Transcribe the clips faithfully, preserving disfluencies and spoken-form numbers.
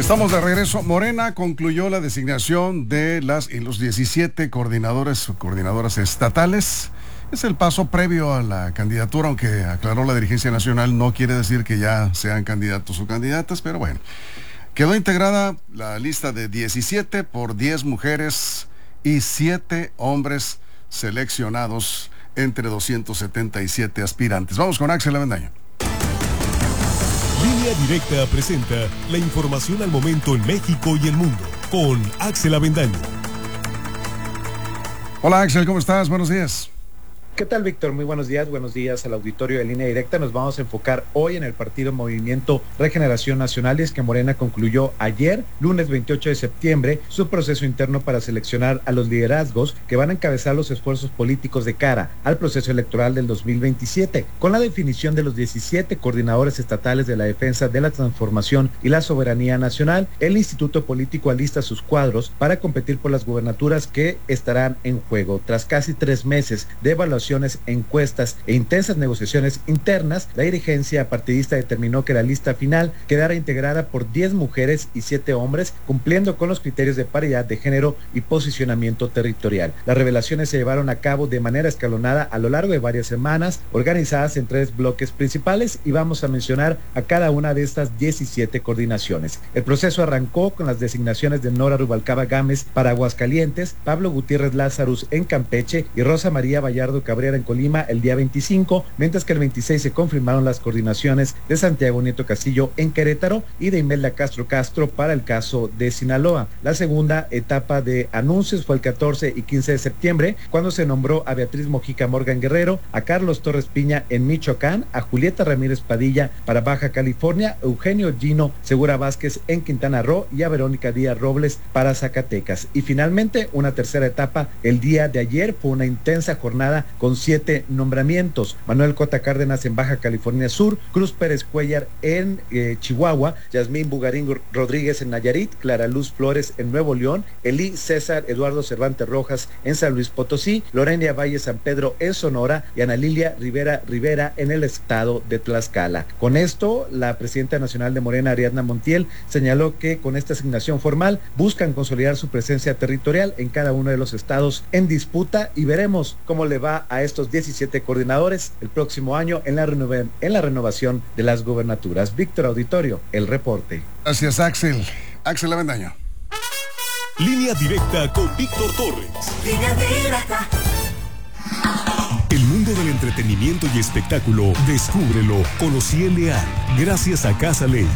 Estamos de regreso. Morena concluyó la designación de las y los diecisiete coordinadores o coordinadoras estatales. Es el paso previo a la candidatura, aunque aclaró la dirigencia nacional, no quiere decir que ya sean candidatos o candidatas, pero bueno. Quedó integrada la lista de diecisiete por diez mujeres y siete hombres seleccionados entre doscientos setenta y siete aspirantes. Vamos con Axel Avendaño. Línea Directa presenta la información al momento en México y el mundo con Axel Avendaño. Hola Axel, ¿cómo estás? Buenos días. ¿Qué tal, Víctor? Muy buenos días, buenos días al auditorio de Línea Directa. Nos vamos a enfocar hoy en el partido Movimiento Regeneración Nacional, y es que Morena concluyó ayer, lunes veintiocho de septiembre, su proceso interno para seleccionar a los liderazgos que van a encabezar los esfuerzos políticos de cara al proceso electoral del dos mil veintisiete, con la definición de los diecisiete coordinadores estatales de la defensa de la transformación y la soberanía nacional. El Instituto Político alista sus cuadros para competir por las gubernaturas que estarán en juego. Tras casi tres meses de evaluación, encuestas e intensas negociaciones internas, la dirigencia partidista determinó que la lista final quedara integrada por diez mujeres y siete hombres, cumpliendo con los criterios de paridad de género y posicionamiento territorial. Las revelaciones se llevaron a cabo de manera escalonada a lo largo de varias semanas, organizadas en tres bloques principales, y vamos a mencionar a cada una de estas diecisiete coordinaciones. El proceso arrancó con las designaciones de Nora Rubalcaba Gámez para Aguascalientes, Pablo Gutiérrez Lázarus en Campeche y Rosa María Vallardo Cabrera en Colima el día veinticinco, mientras que el veintiséis se confirmaron las coordinaciones de Santiago Nieto Castillo en Querétaro y de Imelda Castro Castro para el caso de Sinaloa. La segunda etapa de anuncios fue el catorce y quince de septiembre, cuando se nombró a Beatriz Mojica Morgan Guerrero, a Carlos Torres Piña en Michoacán, a Julieta Ramírez Padilla para Baja California, Eugenio Gino Segura Vázquez en Quintana Roo y a Verónica Díaz Robles para Zacatecas. Y finalmente, una tercera etapa el día de ayer fue una intensa jornada con siete nombramientos: Manuel Cota Cárdenas en Baja California Sur, Cruz Pérez Cuellar en eh, Chihuahua, Yasmín Bugarín Rodríguez en Nayarit, Clara Luz Flores en Nuevo León, Elí César Eduardo Cervantes Rojas en San Luis Potosí, Lorena Valle San Pedro en Sonora y Ana Lilia Rivera Rivera en el estado de Tlaxcala. Con esto, la presidenta nacional de Morena, Ariadna Montiel, señaló que con esta asignación formal buscan consolidar su presencia territorial en cada uno de los estados en disputa, y veremos cómo le va a estos diecisiete coordinadores el próximo año en la, renove- en la renovación de las gubernaturas. Víctor Auditorio, el reporte. Gracias, Axel. Axel Avendaño. Línea Directa con Víctor Torres. Línea Directa. El mundo del entretenimiento y espectáculo, descúbrelo con Ociel Leal, gracias a Casa Ley.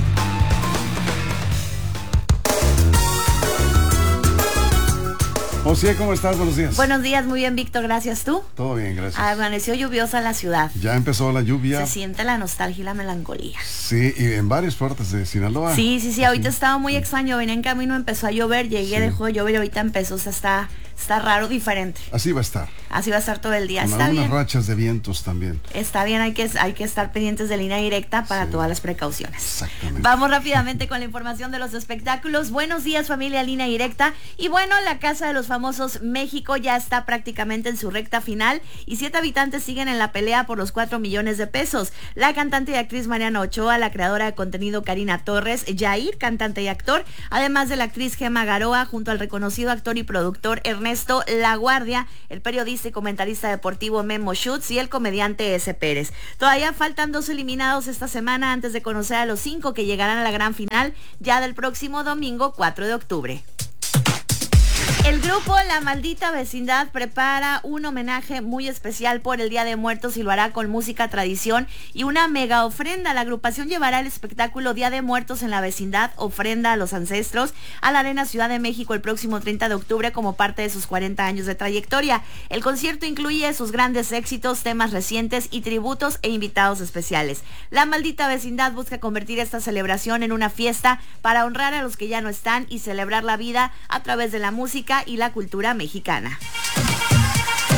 Ociel, ¿cómo estás? Buenos días. Buenos días, muy bien, Víctor, gracias. ¿Tú? Todo bien, gracias. Amaneció lluviosa la ciudad. Ya empezó la lluvia. Se siente la nostalgia y la melancolía. Sí, y en varias partes de Sinaloa. Sí, sí, sí, ahorita estaba muy extraño, venía en camino, empezó a llover, llegué, Sí. dejó de llover, ahorita empezó, o sea, está... Está raro, diferente. Así va a estar. Así va a estar todo el día. Con Está algunas bien. rachas de vientos también. Está bien, hay que, hay que estar pendientes de Línea Directa para Sí. todas las precauciones. Exactamente. Vamos rápidamente con la información de los espectáculos. Buenos días, familia Línea Directa. Y bueno, la Casa de los Famosos México ya está prácticamente en su recta final y siete habitantes siguen en la pelea por los cuatro millones de pesos. La cantante y actriz Mariana Ochoa, la creadora de contenido Karina Torres, Yair, cantante y actor, además de la actriz Gemma Garoa, junto al reconocido actor y productor Ernesto Laguardia, el periodista y comentarista deportivo Memo Schutz y el comediante S. Pérez. Todavía faltan dos eliminados esta semana antes de conocer a los cinco que llegarán a la gran final ya del próximo domingo cuatro de octubre. El grupo La Maldita Vecindad prepara un homenaje muy especial por el Día de Muertos y lo hará con música, tradición y una mega ofrenda. La agrupación llevará el espectáculo Día de Muertos en la Vecindad, ofrenda a los ancestros, a la Arena Ciudad de México el próximo treinta de octubre como parte de sus cuarenta años de trayectoria. El concierto incluye sus grandes éxitos, temas recientes y tributos e invitados especiales. La Maldita Vecindad busca convertir esta celebración en una fiesta para honrar a los que ya no están y celebrar la vida a través de la música y la cultura mexicana.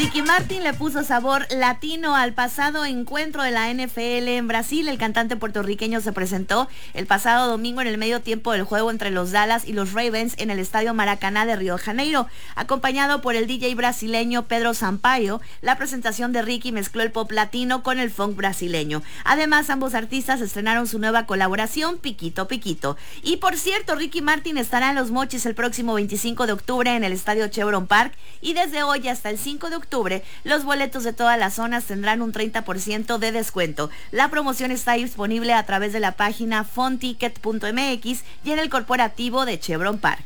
Ricky Martin le puso sabor latino al pasado encuentro de la N F L en Brasil. El cantante puertorriqueño se presentó el pasado domingo en el medio tiempo del juego entre los Dallas y los Ravens en el Estadio Maracaná de Río de Janeiro. Acompañado por el D J brasileño Pedro Sampaio, la presentación de Ricky mezcló el pop latino con el funk brasileño. Además, ambos artistas estrenaron su nueva colaboración, Piquito Piquito. Y por cierto, Ricky Martin estará en Los Mochis el próximo veinticinco de octubre en el Estadio Chevron Park, y desde hoy hasta el cinco de octubre, los boletos de todas las zonas tendrán un treinta por ciento de descuento. La promoción está disponible a través de la página fonticket punto m x y en el corporativo de Chevron Park.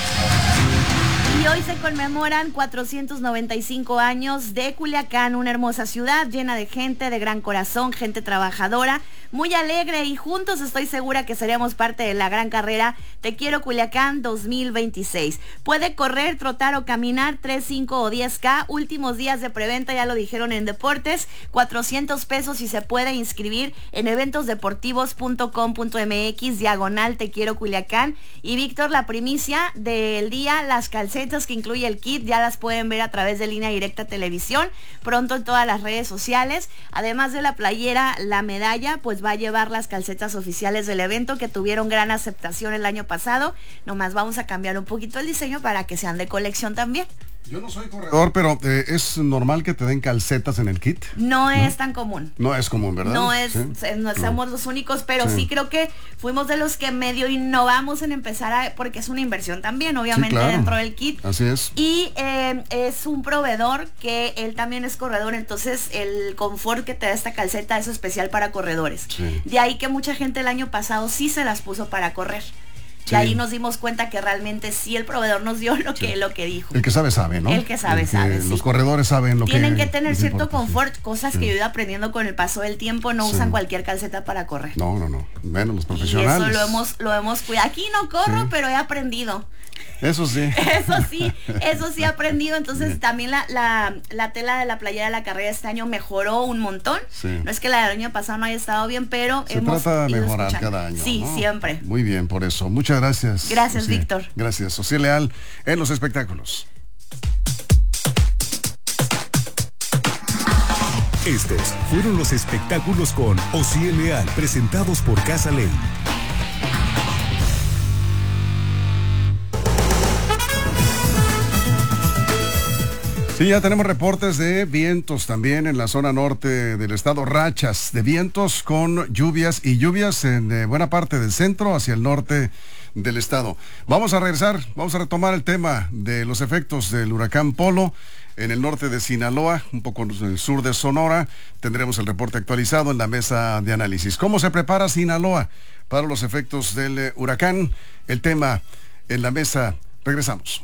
Y hoy se conmemoran cuatrocientos noventa y cinco años de Culiacán, una hermosa ciudad llena de gente, de gran corazón, gente trabajadora, muy alegre, y juntos estoy segura que seremos parte de la gran carrera Te Quiero Culiacán dos mil veintiséis. Puede correr, trotar o caminar tres, cinco o diez K. Últimos días de preventa, ya lo dijeron en Deportes, cuatrocientos pesos, y se puede inscribir en eventosdeportivos punto com punto m x diagonal Te Quiero Culiacán. Y Víctor, la primicia del día, las calcetas que incluye el kit ya las pueden ver a través de Línea Directa Televisión, pronto en todas las redes sociales. Además de la playera, la medalla, pues va a llevar las calcetas oficiales del evento, que tuvieron gran aceptación el año pasado. Nomás vamos a cambiar un poquito el diseño para que sean de colección también. Yo no soy corredor, pero eh, ¿es normal que te den calcetas en el kit? No, ¿no? Es ¿No? tan común. No es común, ¿verdad? No es, ¿Sí? no somos no. los únicos, pero sí. sí creo que fuimos de los que medio innovamos en empezar a, porque es una inversión también, obviamente, sí, claro, dentro del kit. Así es. Y eh, es un proveedor que él también es corredor, entonces el confort que te da esta calceta es especial para corredores. Sí. De ahí que mucha gente el año pasado sí se las puso para correr. Sí. Y ahí nos dimos cuenta que realmente sí el proveedor nos dio lo que, sí. lo que dijo. El que sabe, sabe, ¿no? El que sabe, el que sabe. Los sí. corredores saben lo Tienen que... Tienen que tener cierto importa, confort, sí. cosas sí. que yo he ido aprendiendo con el paso del tiempo. No sí. usan cualquier calceta para correr. No, no, no. Menos los profesionales. Y eso lo hemos, lo hemos cuidado. Aquí no corro, sí. pero he aprendido. Eso sí. Eso sí, eso sí he aprendido. Entonces Bien. también la, la, la tela de la playera de la carrera este año mejoró un montón. Sí. No es que la del año pasado no haya estado bien, pero Se hemos trata de mejorar escuchando. cada año. Sí, ¿no? siempre. Muy bien, por eso. Muchas gracias. Gracias, Ociel. Víctor. Gracias. Ociel Leal en los espectáculos. Estos fueron los espectáculos con Ociel Leal, presentados por Casa Ley. Sí, ya tenemos reportes de vientos también en la zona norte del estado, rachas de vientos con lluvias y lluvias en eh, buena parte del centro hacia el norte del estado. Vamos a regresar, vamos a retomar el tema de los efectos del huracán Polo en el norte de Sinaloa, un poco en el sur de Sonora. Tendremos el reporte actualizado en la mesa de análisis. ¿Cómo se prepara Sinaloa para los efectos del eh, huracán? El tema en la mesa. Regresamos.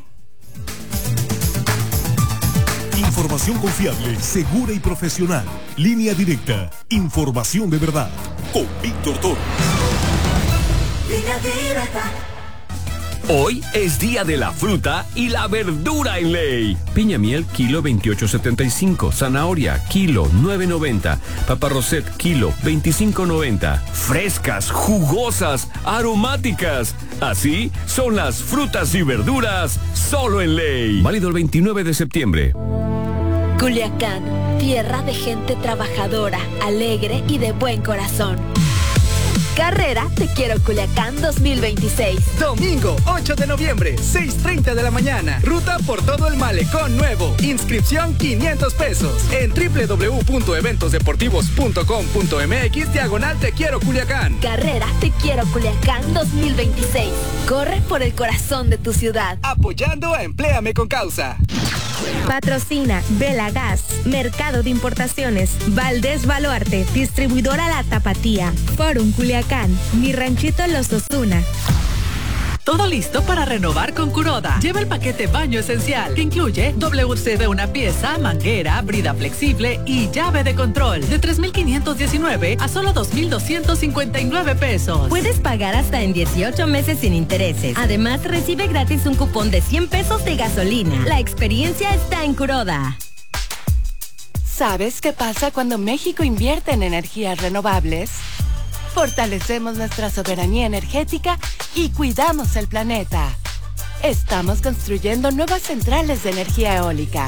Información confiable, segura y profesional. Línea Directa. Información de verdad. Con Víctor Toro. Línea Directa. Hoy es día de la fruta y la verdura en Ley. Piña miel, kilo veintiocho setenta y cinco. Zanahoria, kilo nueve noventa. Papa Roset, kilo veinticinco noventa. Frescas, jugosas, aromáticas. Así son las frutas y verduras solo en Ley. Válido el veintinueve de septiembre. Culiacán, tierra de gente trabajadora, alegre y de buen corazón. Carrera Te Quiero Culiacán dos mil veintiséis. Domingo ocho de noviembre, seis treinta de la mañana. Ruta por todo el malecón nuevo. Inscripción quinientos pesos. En doble u doble u doble u punto eventos deportivos punto com punto m x diagonal Te Quiero Culiacán. Carrera Te Quiero Culiacán dos mil veintiséis. Corre por el corazón de tu ciudad. Apoyando a Empléame con Causa. Patrocina Vela Gas, Mercado de Importaciones, Valdés Baluarte, Distribuidora La Tapatía, Forum Culiacán, Mi Ranchito Los Osuna. Todo listo para renovar con Kuroda. Lleva el paquete baño esencial, que incluye W C de una pieza, manguera, brida flexible y llave de control. De tres mil quinientos diecinueve a solo dos mil doscientos cincuenta y nueve pesos. Puedes pagar hasta en dieciocho meses sin intereses. Además, recibe gratis un cupón de cien pesos de gasolina. La experiencia está en Kuroda. ¿Sabes qué pasa cuando México invierte en energías renovables? Fortalecemos nuestra soberanía energética y cuidamos el planeta. Estamos construyendo nuevas centrales de energía eólica,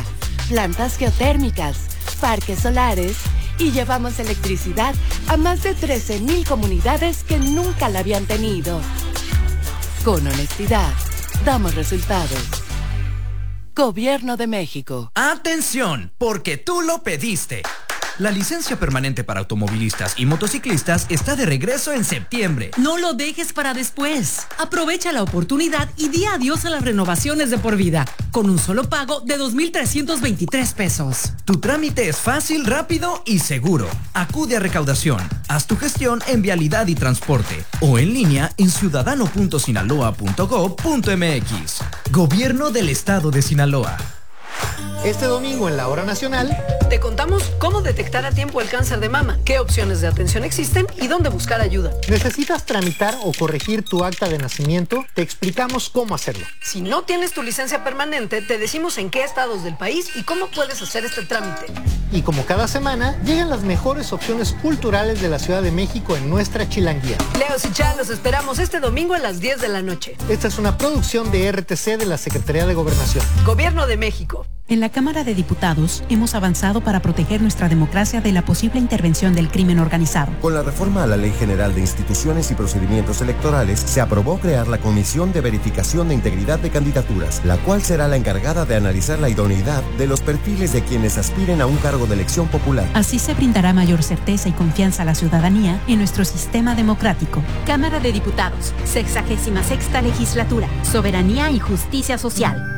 plantas geotérmicas, parques solares y llevamos electricidad a más de trece mil comunidades que nunca la habían tenido. Con honestidad, damos resultados. Gobierno de México. ¡Atención! Porque tú lo pediste. La licencia permanente para automovilistas y motociclistas está de regreso en septiembre. No lo dejes para después. Aprovecha la oportunidad y di adiós a las renovaciones de por vida, con un solo pago de dos mil trescientos veintitrés pesos. Tu trámite es fácil, rápido y seguro. Acude a recaudación. Haz tu gestión en Vialidad y Transporte o en línea en ciudadano punto sinaloa punto gob punto mx. Gobierno del Estado de Sinaloa. Este domingo en la Hora Nacional te contamos cómo detectar a tiempo el cáncer de mama, qué opciones de atención existen y dónde buscar ayuda. ¿Necesitas tramitar o corregir tu acta de nacimiento? Te explicamos cómo hacerlo. Si no tienes tu licencia permanente, te decimos en qué estados del país y cómo puedes hacer este trámite. Y como cada semana, llegan las mejores opciones culturales de la Ciudad de México en nuestra Chilanguía. Leos y Chá, los esperamos este domingo a las diez de la noche. Esta es una producción de R T C de la Secretaría de Gobernación. Gobierno de México. En la Cámara de Diputados hemos avanzado para proteger nuestra democracia de la posible intervención del crimen organizado. Con la reforma a la Ley General de Instituciones y Procedimientos Electorales, se aprobó crear la Comisión de Verificación de Integridad de Candidaturas, la cual será la encargada de analizar la idoneidad de los perfiles de quienes aspiren a un cargo de elección popular. Así se brindará mayor certeza y confianza a la ciudadanía en nuestro sistema democrático. Cámara de Diputados, sexagésima sexta legislatura, Soberanía y Justicia Social.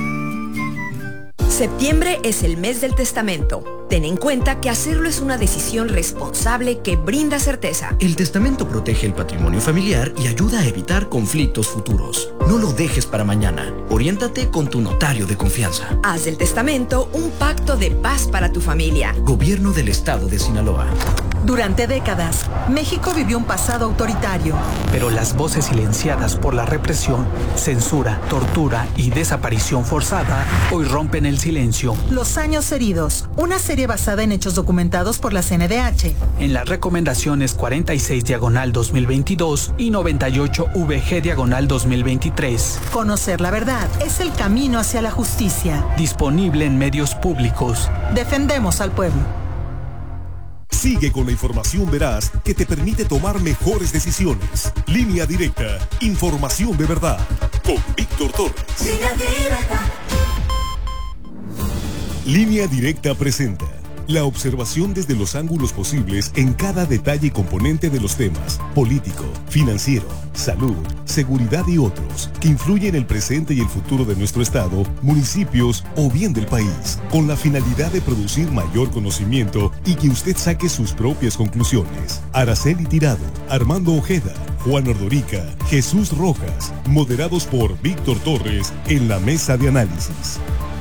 Septiembre es el mes del testamento. Ten en cuenta que hacerlo es una decisión responsable que brinda certeza. El testamento protege el patrimonio familiar y ayuda a evitar conflictos futuros. No lo dejes para mañana. Oriéntate con tu notario de confianza. Haz del testamento un pacto de paz para tu familia. Gobierno del Estado de Sinaloa. Durante décadas, México vivió un pasado autoritario. Pero las voces silenciadas por la represión, censura, tortura y desaparición forzada hoy rompen el silencio. Los años heridos, una serie basada en hechos documentados por la C N D H. En las recomendaciones cuarenta y seis diagonal dos mil veintidós y noventa y ocho V G diagonal dos mil veintitrés. Conocer la verdad es el camino hacia la justicia. Disponible en medios públicos. Defendemos al pueblo. Sigue con la información veraz que te permite tomar mejores decisiones. Línea Directa, información de verdad. Con Víctor Torres. Línea Directa. Línea Directa presenta la observación desde los ángulos posibles en cada detalle y componente de los temas político, financiero, salud, seguridad y otros que influyen en el presente y el futuro de nuestro estado, municipios o bien del país, con la finalidad de producir mayor conocimiento y que usted saque sus propias conclusiones. Araceli Tirado, Armando Ojeda, Juan Ordorica, Jesús Rojas, moderados por Víctor Torres en la mesa de análisis.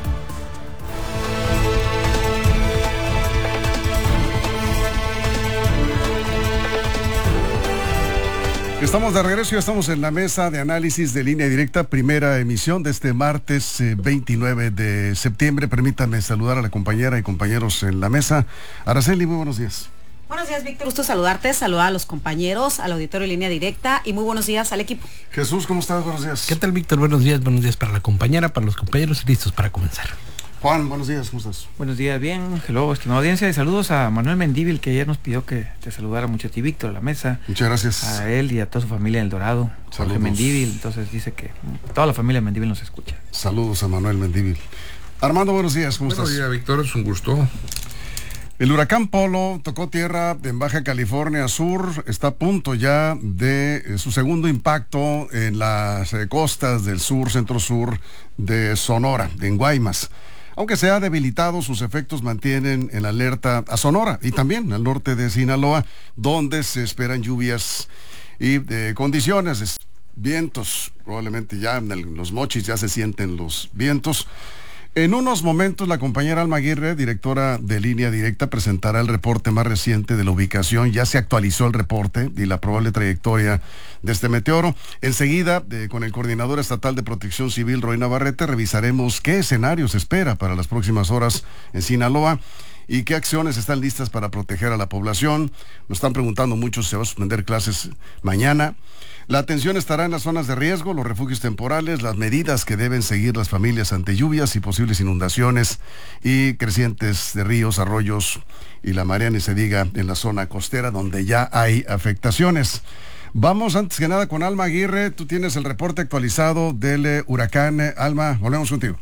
Estamos de regreso, ya estamos en la mesa de análisis de Línea Directa, primera emisión de este martes eh, veintinueve de septiembre. Permítanme saludar a la compañera y compañeros en la mesa. Araceli, muy buenos días. Buenos días, Víctor. Gusto saludarte, saludar a los compañeros, al auditorio Línea Directa y muy buenos días al equipo. Jesús, ¿cómo estás? Buenos días. ¿Qué tal, Víctor? Buenos días, buenos días para la compañera, para los compañeros y listos para comenzar. Juan, buenos días, ¿cómo estás? Buenos días, bien. Hello, estimada audiencia, y saludos a Manuel Mendívil, que ayer nos pidió que te saludara mucho a ti, Víctor, a la mesa. Muchas gracias. A él y a toda su familia en El Dorado. Saludos. Jorge Mendívil, entonces dice que toda la familia Mendívil nos escucha. Saludos a Manuel Mendívil. Armando, buenos días, ¿cómo buenos estás? Buenos días, Víctor, es un gusto. El huracán Polo tocó tierra en Baja California Sur, está a punto ya de eh, su segundo impacto en las eh, costas del sur, centro-sur de Sonora, en Guaymas. Aunque se ha debilitado, sus efectos mantienen en alerta a Sonora y también al norte de Sinaloa, donde se esperan lluvias y eh, condiciones, vientos, probablemente ya en el, los mochis ya se sienten los vientos. En unos momentos la compañera Alma Aguirre, directora de Línea Directa, presentará el reporte más reciente de la ubicación. Ya se actualizó el reporte y la probable trayectoria de este meteoro. Enseguida, eh, con el coordinador estatal de Protección Civil, Roy Navarrete, revisaremos qué escenario se espera para las próximas horas en Sinaloa y qué acciones están listas para proteger a la población. Nos están preguntando mucho si se va a suspender clases mañana. La atención estará en las zonas de riesgo, los refugios temporales, las medidas que deben seguir las familias ante lluvias y posibles inundaciones y crecientes de ríos, arroyos y la marea, ni se diga en la zona costera donde ya hay afectaciones. Vamos antes que nada con Alma Aguirre. Tú tienes el reporte actualizado del eh, huracán. Alma, volvemos contigo.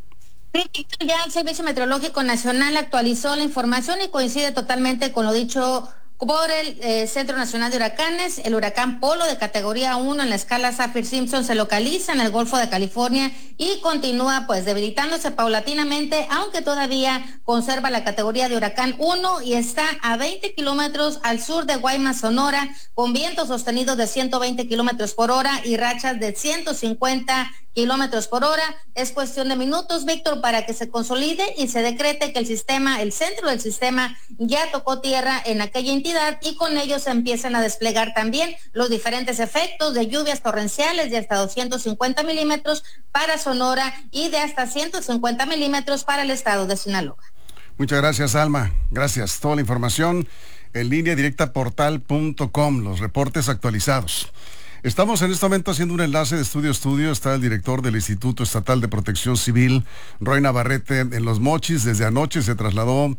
Ya el Servicio Meteorológico Nacional actualizó la información y coincide totalmente con lo dicho por el eh, Centro Nacional de Huracanes. El huracán Polo, de categoría uno en la escala Saffir-Simpson, se localiza en el Golfo de California y continúa pues debilitándose paulatinamente, aunque todavía conserva la categoría de huracán uno y está a veinte kilómetros al sur de Guaymas, Sonora, con vientos sostenidos de ciento veinte kilómetros por hora y rachas de ciento cincuenta kilómetros por hora. Es cuestión de minutos, Víctor, para que se consolide y se decrete que el sistema, el centro del sistema ya tocó tierra en aquella entidad y con ello se empiezan a desplegar también los diferentes efectos de lluvias torrenciales de hasta doscientos cincuenta milímetros para Sonora y de hasta ciento cincuenta milímetros para el estado de Sinaloa. Muchas gracias, Alma. Gracias. Toda la información en línea directa portal punto com, los reportes actualizados. Estamos en este momento haciendo un enlace de estudio a estudio. Está el director del Instituto Estatal de Protección Civil, Roy Navarrete, en Los Mochis. Desde anoche se trasladó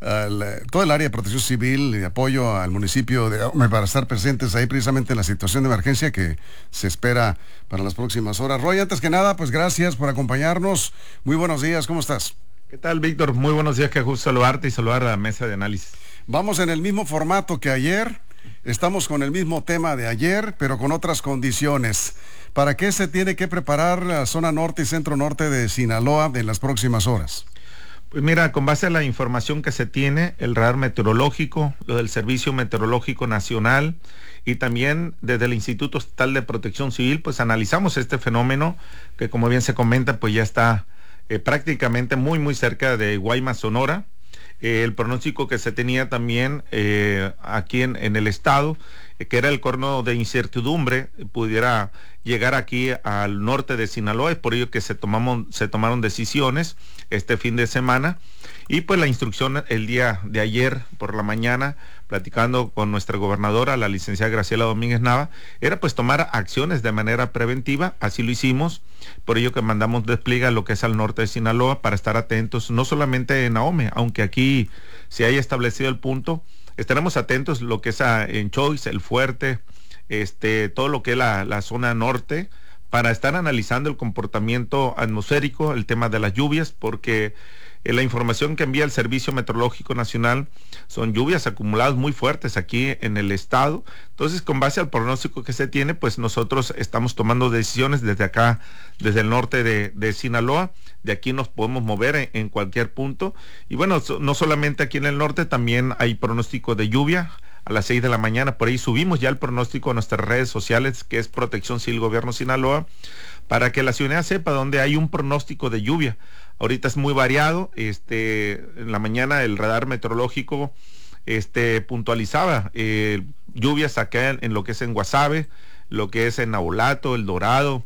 al, todo el área de protección civil y de apoyo al municipio de Ahome para estar presentes ahí precisamente en la situación de emergencia que se espera para las próximas horas. Roy, antes que nada, pues gracias por acompañarnos. Muy buenos días, ¿cómo estás? ¿Qué tal, Víctor? Muy buenos días, que gusto saludarte y saludar a la mesa de análisis. Vamos en el mismo formato que ayer. Estamos con el mismo tema de ayer, pero con otras condiciones. ¿Para qué se tiene que preparar la zona norte y centro norte de Sinaloa en las próximas horas? Pues mira, con base a la información que se tiene, el radar meteorológico, lo del Servicio Meteorológico Nacional y también desde el Instituto Estatal de Protección Civil, pues analizamos este fenómeno que, como bien se comenta, pues ya está eh, prácticamente muy muy cerca de Guaymas, Sonora. Eh, el pronóstico que se tenía también eh, aquí en, en el estado, eh, que era el corno de incertidumbre, eh, pudiera llegar aquí al norte de Sinaloa, es por ello que se, tomamos, se tomaron decisiones este fin de semana, y pues la instrucción el día de ayer por la mañana, platicando con nuestra gobernadora, la licenciada Graciela Domínguez Nava, era pues tomar acciones de manera preventiva. Así lo hicimos, por ello que mandamos despliegue a lo que es al norte de Sinaloa para estar atentos, no solamente en Ahome, aunque aquí se haya establecido el punto, estaremos atentos lo que es a, en Choix, El Fuerte, este, todo lo que es la, la zona norte, para estar analizando el comportamiento atmosférico, el tema de las lluvias, porque eh, la información que envía el Servicio Meteorológico Nacional son lluvias acumuladas muy fuertes aquí en el estado. Entonces, con base al pronóstico que se tiene, pues nosotros estamos tomando decisiones desde acá, desde el norte de, de Sinaloa. De aquí nos podemos mover en, en cualquier punto. Y bueno, so, no solamente aquí en el norte, también hay pronóstico de lluvia. A las seis de la mañana, por ahí subimos ya el pronóstico a nuestras redes sociales, que es Protección Civil Gobierno Sinaloa, para que la ciudadanía sepa dónde hay un pronóstico de lluvia. Ahorita es muy variado. Este, en la mañana el radar meteorológico este, puntualizaba eh, lluvias acá en, en lo que es en Guasave, lo que es en Nabolato, El Dorado,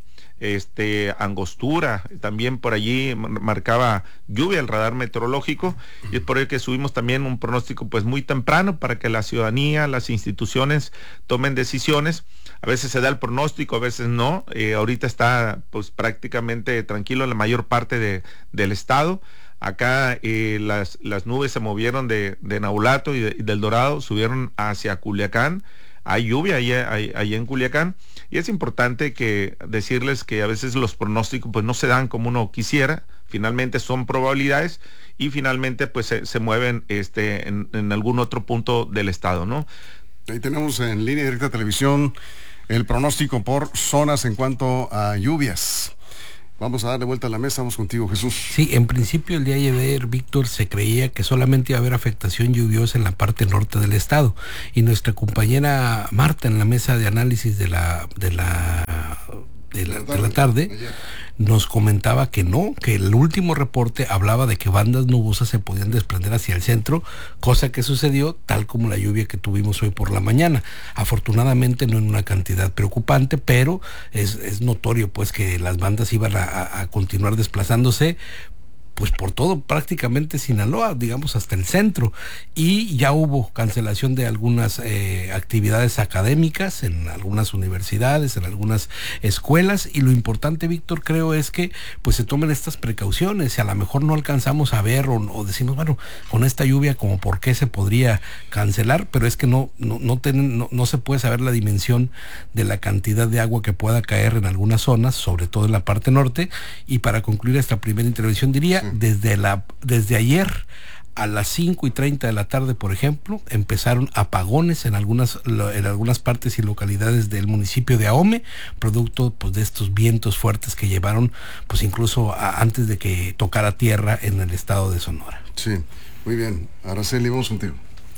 este, Angostura, también por allí marcaba lluvia el radar meteorológico, y es por ello que subimos también un pronóstico pues muy temprano para que la ciudadanía, las instituciones tomen decisiones. A veces se da el pronóstico, a veces no. Eh, ahorita está pues prácticamente tranquilo en la mayor parte de, del estado. Acá eh, las, las nubes se movieron de, de Nabolato y, de, y del Dorado, subieron hacia Culiacán. Hay lluvia ahí, ahí, ahí en Culiacán, y es importante que decirles que a veces los pronósticos pues no se dan como uno quisiera, finalmente son probabilidades y finalmente pues se, se mueven este, en, en algún otro punto del estado, ¿no? Ahí tenemos en línea directa televisión el pronóstico por zonas en cuanto a lluvias. Vamos a darle vuelta a la mesa, vamos contigo, Jesús. Sí, en principio el día de ayer, Víctor, se creía que solamente iba a haber afectación lluviosa en la parte norte del estado, y nuestra compañera Marta en la mesa de análisis de la de la de la, de la tarde nos comentaba que no, que el último reporte hablaba de que bandas nubosas se podían desprender hacia el centro, cosa que sucedió tal como la lluvia que tuvimos hoy por la mañana. Afortunadamente no en una cantidad preocupante, pero es, es notorio pues que las bandas iban a, a continuar desplazándose pues por todo prácticamente Sinaloa, digamos hasta el centro, y ya hubo cancelación de algunas eh, actividades académicas en algunas universidades, en algunas escuelas, y lo importante, Víctor, creo es que pues se tomen estas precauciones. Y a lo mejor no alcanzamos a ver o, o decimos, bueno, con esta lluvia como por qué se podría cancelar, pero es que no no no, ten, no no se puede saber la dimensión de la cantidad de agua que pueda caer en algunas zonas, sobre todo en la parte norte. Y para concluir esta primera intervención diría, sí. desde la desde ayer a las cinco y treinta de la tarde, por ejemplo, empezaron apagones en algunas en algunas partes y localidades del municipio de Ahome, producto pues de estos vientos fuertes que llevaron pues incluso a, antes de que tocara tierra en el estado de Sonora. Sí, muy bien. Araceli, vamos contigo.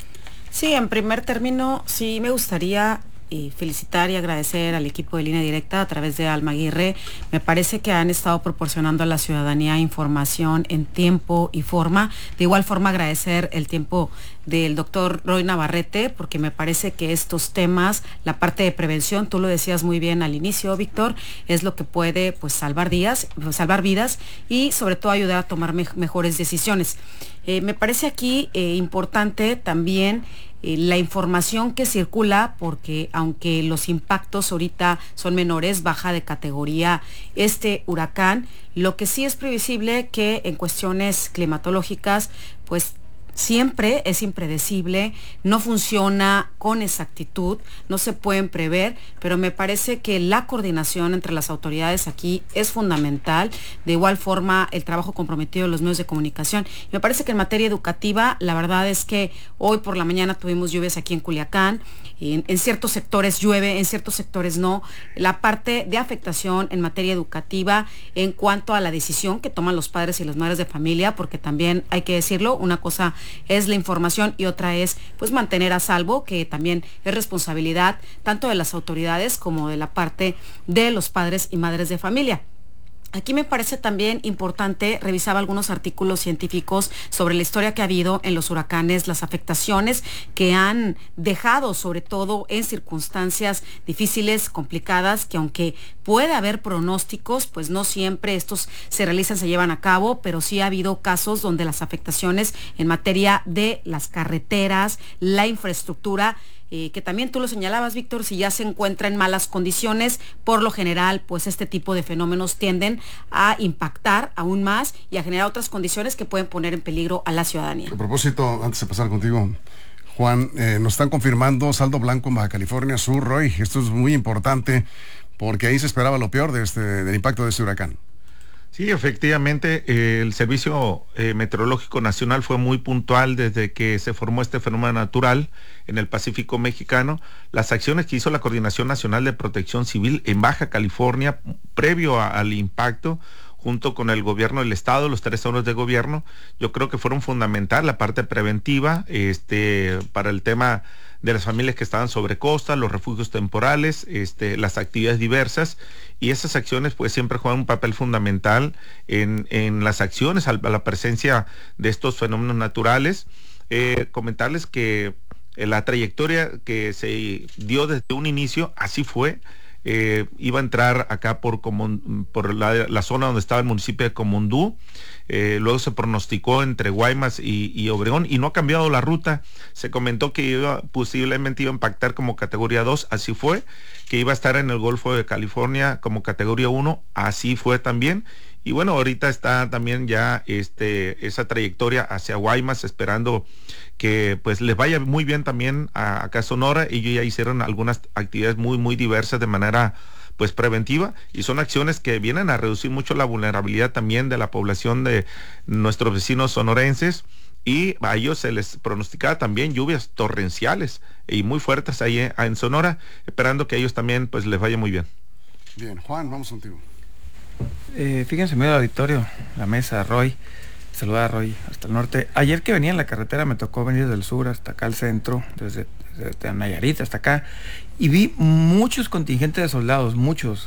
Sí, en primer término, sí me gustaría y felicitar y agradecer al equipo de Línea Directa a través de Alma Aguirre. Me parece que han estado proporcionando a la ciudadanía información en tiempo y forma. De igual forma agradecer el tiempo del doctor Roy Navarrete, porque me parece que estos temas, la parte de prevención, tú lo decías muy bien al inicio, Víctor, es lo que puede pues salvar días, salvar vidas y sobre todo ayudar a tomar me- mejores decisiones. Eh, me parece aquí eh, importante también eh, la información que circula, porque aunque los impactos ahorita son menores, baja de categoría este huracán, lo que sí es previsible que en cuestiones climatológicas, pues siempre es impredecible, no funciona con exactitud, no se pueden prever, pero me parece que la coordinación entre las autoridades aquí es fundamental. De igual forma, el trabajo comprometido de los medios de comunicación. Me parece que en materia educativa, la verdad es que hoy por la mañana tuvimos lluvias aquí en Culiacán, en, en ciertos sectores llueve, en ciertos sectores no. La parte de afectación en materia educativa en cuanto a la decisión que toman los padres y las madres de familia, porque también hay que decirlo, una cosa es la información y otra es pues mantener a salvo, que también es responsabilidad tanto de las autoridades como de la parte de los padres y madres de familia. Aquí me parece también importante, revisaba algunos artículos científicos sobre la historia que ha habido en los huracanes, las afectaciones que han dejado, sobre todo en circunstancias difíciles, complicadas, que aunque puede haber pronósticos, pues no siempre estos se realizan, se llevan a cabo, pero sí ha habido casos donde las afectaciones en materia de las carreteras, la infraestructura, Eh, que también tú lo señalabas, Víctor, si ya se encuentra en malas condiciones, por lo general, pues este tipo de fenómenos tienden a impactar aún más y a generar otras condiciones que pueden poner en peligro a la ciudadanía. A propósito, antes de pasar contigo, Juan, eh, nos están confirmando saldo blanco en Baja California Sur, Roy. Esto es muy importante porque ahí se esperaba lo peor de este, del impacto de este huracán. Sí, efectivamente, eh, el Servicio eh, Meteorológico Nacional fue muy puntual desde que se formó este fenómeno natural en el Pacífico mexicano. Las acciones que hizo la Coordinación Nacional de Protección Civil en Baja California previo a, al impacto, junto con el gobierno del estado, los tres órdenes de gobierno, yo creo que fueron fundamental la parte preventiva este, para el tema de las familias que estaban sobre costa, los refugios temporales, este, las actividades diversas, y esas acciones pues siempre juegan un papel fundamental en, en las acciones a la presencia de estos fenómenos naturales. Eh, comentarles que la trayectoria que se dio desde un inicio, así fue. Eh, iba a entrar acá por, Común, por la, la zona donde estaba el municipio de Comundú, eh, luego se pronosticó entre Guaymas y, y Obregón y no ha cambiado la ruta. Se comentó que iba, posiblemente iba a impactar como categoría dos, así fue, que iba a estar en el Golfo de California como categoría uno, así fue también. Y bueno, ahorita está también ya este, esa trayectoria hacia Guaymas, esperando que pues les vaya muy bien también a, acá a Sonora. Ellos ya hicieron algunas actividades muy, muy diversas de manera pues preventiva, y son acciones que vienen a reducir mucho la vulnerabilidad también de la población de nuestros vecinos sonorenses, y a ellos se les pronosticaba también lluvias torrenciales y muy fuertes ahí en Sonora, esperando que a ellos también pues les vaya muy bien. Bien, Juan, vamos contigo. Eh, fíjense, medio del auditorio, la mesa, Roy, saludar a Roy hasta el norte. Ayer que venía en la carretera me tocó venir del sur hasta acá al centro, desde, desde Nayarit hasta acá, y vi muchos contingentes de soldados, muchos,